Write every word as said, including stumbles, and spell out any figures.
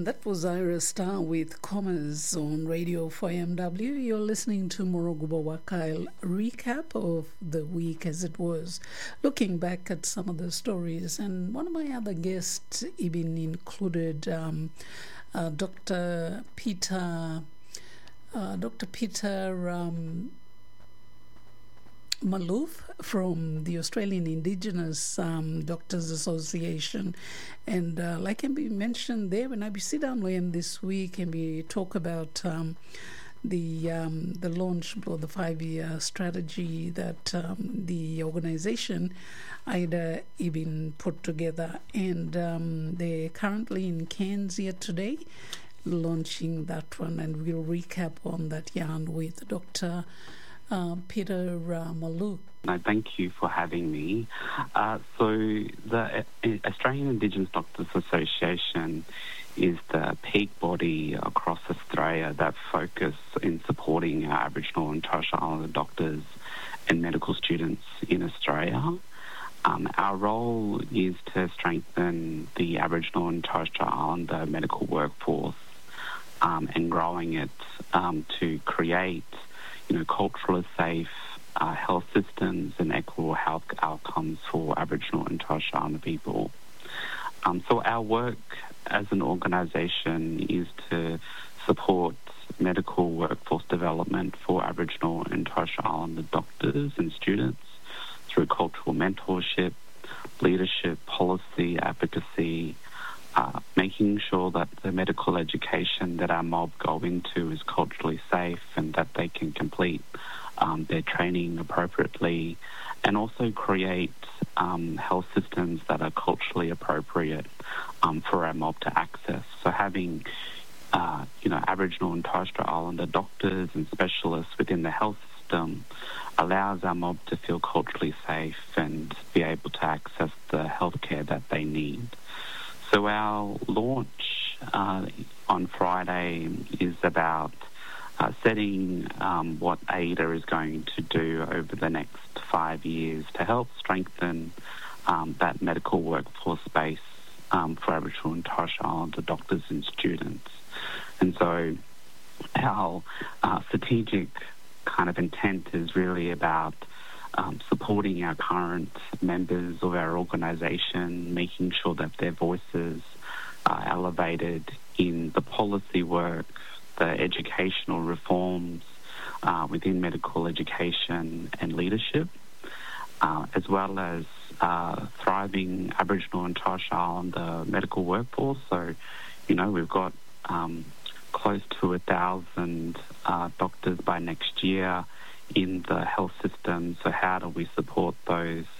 And that was Ira Star with Commerce on Radio four M W. You're listening to Moroguba Wakile recap of the week as it was, looking back at some of the stories. And one of my other guests even included um, uh, Doctor Peter, uh, Doctor Peter um, Malouf from the Australian Indigenous um, Doctors Association. And uh, like can be mentioned there, when I be sit down with him this week and we talk about um, the um, the launch or the five-year strategy that um, the organization IDA even put together. And um, they're currently in Cairns here today launching that one. And we'll recap on that yarn with Doctor Uh, Peter uh, Malouf. No, thank you for having me. Uh, so the Australian Indigenous Doctors Association is the peak body across Australia that focus in supporting our Aboriginal and Torres Strait Islander doctors and medical students in Australia. Um, our role is to strengthen the Aboriginal and Torres Strait Islander medical workforce um, and growing it um, to create you know, culturally safe uh, health systems and equitable health outcomes for Aboriginal and Torres Strait Islander people. Um, so our work as an organisation is to support medical workforce development for Aboriginal and Torres Strait Islander doctors and students through cultural mentorship, leadership, policy, advocacy, Uh, making sure that the medical education that our mob go into is culturally safe and that they can complete um, their training appropriately, and also create um, health systems that are culturally appropriate um, for our mob to access. So having, uh, you know, Aboriginal and Torres Strait Islander doctors and specialists within the health system allows our mob to feel culturally safe and be able to access the healthcare that they need. So our launch uh, on Friday is about uh, setting um, what AIDA is going to do over the next five years to help strengthen um, that medical workforce base um, for Aboriginal and Torres Strait Islander doctors and students. And so our uh, strategic kind of intent is really about Um, supporting our current members of our organisation, making sure that their voices are elevated in the policy work, the educational reforms uh, within medical education and leadership, uh, as well as uh, thriving Aboriginal and Torres Strait Islander medical workforce. So, you know, we've got um, close to a thousand uh, doctors by next year in the health system. So how do we support those